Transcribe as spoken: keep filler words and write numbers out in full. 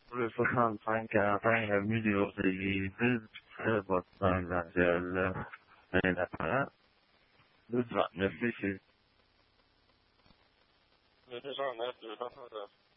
Le soixante-cinq quarante-cinq avenue des Hautes-Églises, très votre mademoiselle, un appareil, deux vingt-neuf, ici. Le deux cent neuf, deux cent trente-neuf.